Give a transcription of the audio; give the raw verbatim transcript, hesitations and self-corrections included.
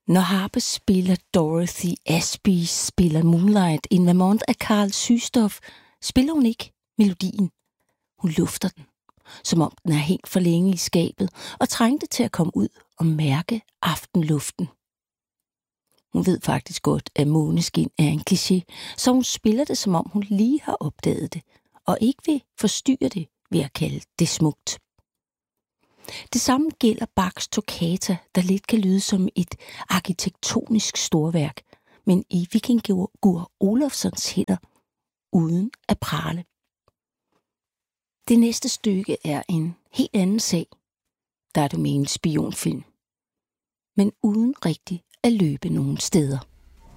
Når harpe spiller Dorothy Ashby spiller Moonlight in Vermont af Carl Systoff, spiller hun ikke melodien. Hun lufter den, som om den er hængt for længe i skabet og trængte til at komme ud og mærke aftenluften. Hun ved faktisk godt, at Måneskin er en kliché, så hun spiller det, som om hun lige har opdaget det, og ikke vil forstyrre det ved at kalde det smukt. Det samme gælder Bachs Toccata, der lidt kan lyde som et arkitektonisk storværk, men i Vikingur Olafssons hænder uden at prale. Det næste stykke er en helt anden sag. Der er du med en spionfilm, men uden rigtig at løbe nogen steder.